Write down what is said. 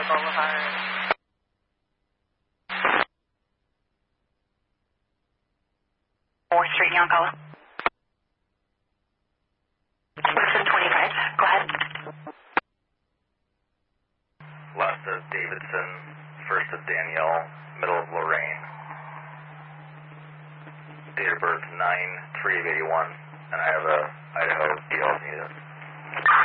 Boulevard. 4th Street, Yoncalla. Listen, 25. Go ahead. Last of Davidson, first of Danielle, middle of Lorraine. Date of birth 9/3/81, and I have a Idaho DL needed.